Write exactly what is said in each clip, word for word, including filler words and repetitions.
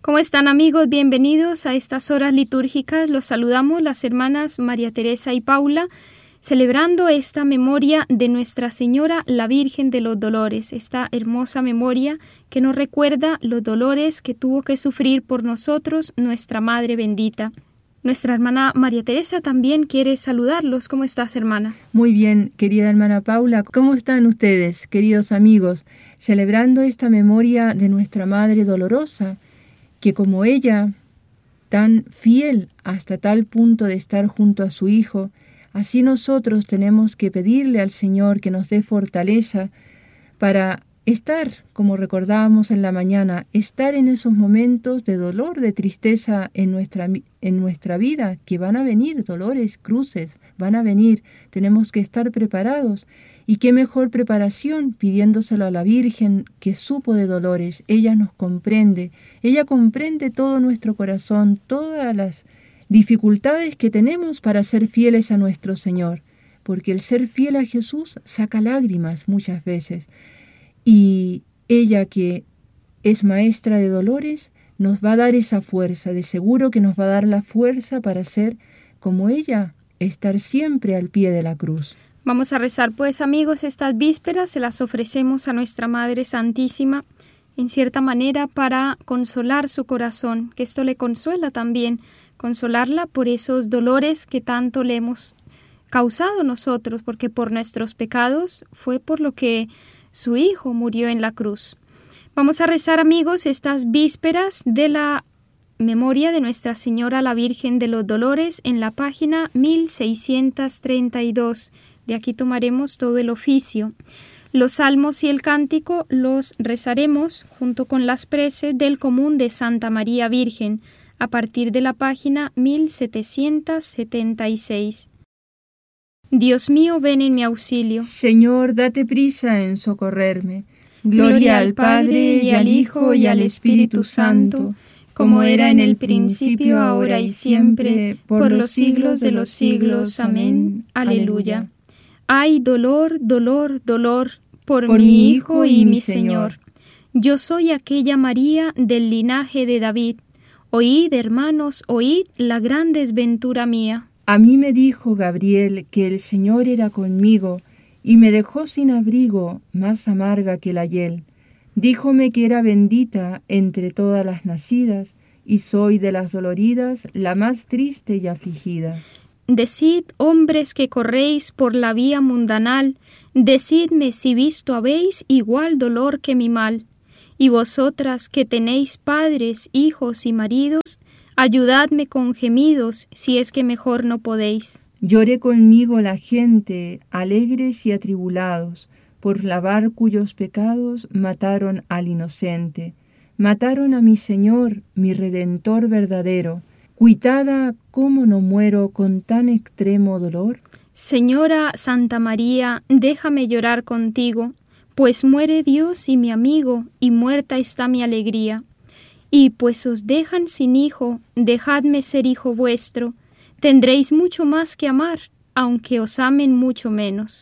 ¿Cómo están, amigos? Bienvenidos a estas horas litúrgicas. Los saludamos las hermanas María Teresa y Paula, celebrando esta memoria de Nuestra Señora, la Virgen de los Dolores, esta hermosa memoria que nos recuerda los dolores que tuvo que sufrir por nosotros nuestra Madre bendita. Nuestra hermana María Teresa también quiere saludarlos. ¿Cómo estás, hermana? Muy bien, querida hermana Paula. ¿Cómo están ustedes, queridos amigos? Celebrando esta memoria de nuestra Madre dolorosa, que como ella, tan fiel hasta tal punto de estar junto a su Hijo, así nosotros tenemos que pedirle al Señor que nos dé fortaleza para estar, como recordábamos en la mañana, estar en esos momentos de dolor, de tristeza en nuestra, en nuestra vida, que van a venir dolores, cruces, van a venir, tenemos que estar preparados. Y qué mejor preparación pidiéndoselo a la Virgen que supo de dolores. Ella nos comprende, ella comprende todo nuestro corazón, todas las dificultades que tenemos para ser fieles a nuestro Señor, porque el ser fiel a Jesús saca lágrimas muchas veces. Y ella, que es maestra de dolores, nos va a dar esa fuerza, de seguro que nos va a dar la fuerza para ser como ella, estar siempre al pie de la cruz. Vamos a rezar pues, amigos, estas vísperas, se las ofrecemos a nuestra Madre Santísima, en cierta manera para consolar su corazón, que esto le consuela también, consolarla por esos dolores que tanto le hemos causado nosotros, porque por nuestros pecados fue por lo que su Hijo murió en la cruz. Vamos a rezar, amigos, estas vísperas de la memoria de Nuestra Señora la Virgen de los Dolores en la página mil seiscientos treinta y dos. De aquí tomaremos todo el oficio. Los salmos y el cántico los rezaremos junto con las preces del común de Santa María Virgen, a partir de la página mil setecientos setenta y seis. Dios mío, ven en mi auxilio. Señor, date prisa en socorrerme. Gloria, Gloria al Padre, y al Hijo, y al Espíritu Santo, como era en el principio, ahora y siempre, por los siglos de los siglos. Amén. Aleluya. Ay, dolor, dolor, dolor, por, por mi Hijo y mi Señor. Yo soy aquella María del linaje de David. Oíd, hermanos, oíd la gran desventura mía. A mí me dijo Gabriel que el Señor era conmigo, y me dejó sin abrigo, más amarga que la hiel. Díjome que era bendita entre todas las nacidas, y soy de las doloridas la más triste y afligida. Decid, hombres que corréis por la vía mundanal, decidme si visto habéis igual dolor que mi mal. Y vosotras que tenéis padres, hijos y maridos, ayudadme con gemidos, si es que mejor no podéis. Lloré conmigo la gente, alegres y atribulados, por lavar cuyos pecados mataron al inocente. Mataron a mi Señor, mi Redentor verdadero. Cuitada, ¿cómo no muero con tan extremo dolor? Señora Santa María, déjame llorar contigo, pues muere Dios y mi amigo, y muerta está mi alegría. Y pues os dejan sin hijo, dejadme ser hijo vuestro, tendréis mucho más que amar, aunque os amen mucho menos.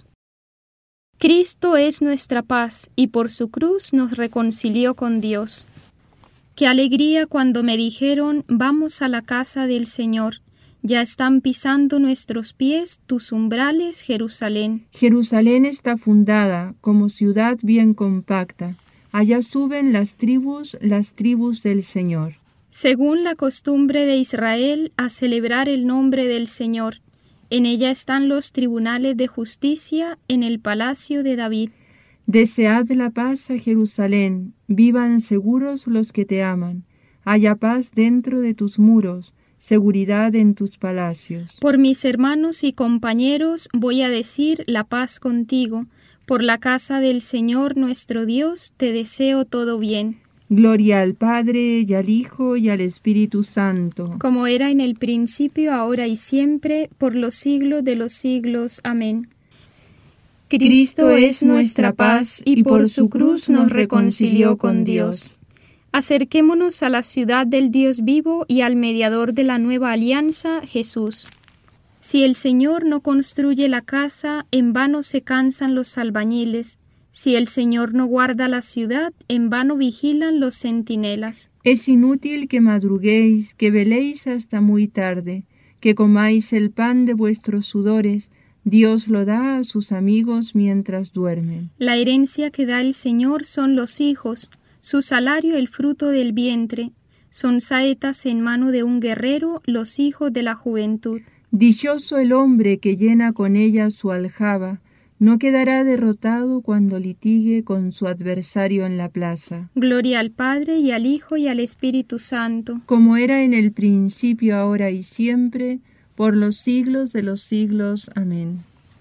Cristo es nuestra paz, y por su cruz nos reconcilió con Dios. Qué alegría cuando me dijeron, vamos a la casa del Señor. Ya están pisando nuestros pies tus umbrales, Jerusalén. Jerusalén está fundada como ciudad bien compacta. Allá suben las tribus, las tribus del Señor. Según la costumbre de Israel, a celebrar el nombre del Señor. En ella están los tribunales de justicia en el palacio de David. Desead la paz a Jerusalén, vivan seguros los que te aman. Haya paz dentro de tus muros, seguridad en tus palacios. Por mis hermanos y compañeros voy a decir la paz contigo. Por la casa del Señor nuestro Dios te deseo todo bien. Gloria al Padre, y al Hijo, y al Espíritu Santo. Como era en el principio, ahora y siempre, por los siglos de los siglos. Amén. Cristo es nuestra paz, y por su cruz nos reconcilió con Dios. Acerquémonos a la ciudad del Dios vivo y al mediador de la nueva alianza, Jesús. Si el Señor no construye la casa, en vano se cansan los albañiles. Si el Señor no guarda la ciudad, en vano vigilan los centinelas. Es inútil que madruguéis, que veléis hasta muy tarde, que comáis el pan de vuestros sudores. Dios lo da a sus amigos mientras duermen. La herencia que da el Señor son los hijos, su salario el fruto del vientre. Son saetas en mano de un guerrero, los hijos de la juventud. Dichoso el hombre que llena con ella su aljaba. No quedará derrotado cuando litigue con su adversario en la plaza. Gloria al Padre, y al Hijo, y al Espíritu Santo. Como era en el principio, ahora y siempre, por los siglos de los siglos. Amén.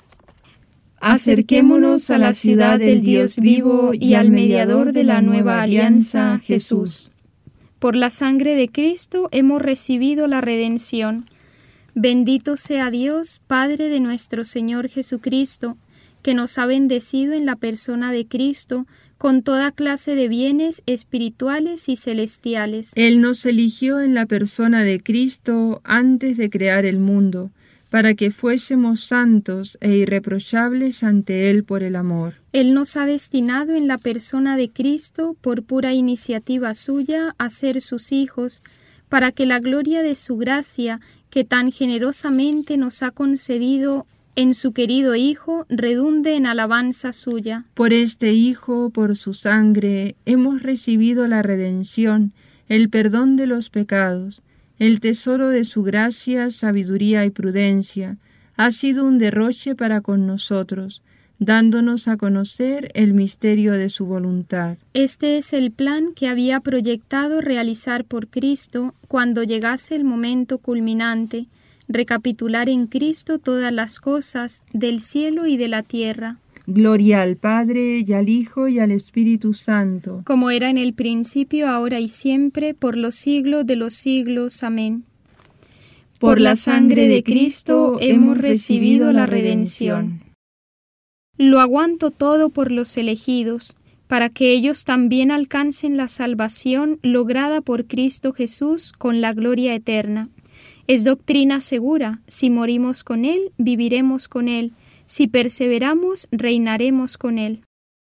Acerquémonos a la ciudad del Dios vivo y al mediador de la nueva alianza, Jesús. Por la sangre de Cristo hemos recibido la redención. Bendito sea Dios, Padre de nuestro Señor Jesucristo, que nos ha bendecido en la persona de Cristo con toda clase de bienes espirituales y celestiales. Él nos eligió en la persona de Cristo antes de crear el mundo, para que fuésemos santos e irreprochables ante Él por el amor. Él nos ha destinado en la persona de Cristo, por pura iniciativa suya, a ser sus hijos, para que la gloria de su gracia, que tan generosamente nos ha concedido en su querido Hijo, redunde en alabanza suya. Por este Hijo, por su sangre, hemos recibido la redención, el perdón de los pecados, el tesoro de su gracia, sabiduría y prudencia. Ha sido un derroche para con nosotros, dándonos a conocer el misterio de su voluntad. Este es el plan que había proyectado realizar por Cristo cuando llegase el momento culminante, recapitular en Cristo todas las cosas del cielo y de la tierra. Gloria al Padre, y al Hijo, y al Espíritu Santo. Como era en el principio, ahora y siempre, por los siglos de los siglos. Amén. Por la sangre de Cristo hemos recibido la redención. Lo aguanto todo por los elegidos, para que ellos también alcancen la salvación lograda por Cristo Jesús con la gloria eterna. Es doctrina segura, si morimos con Él, viviremos con Él, si perseveramos, reinaremos con Él.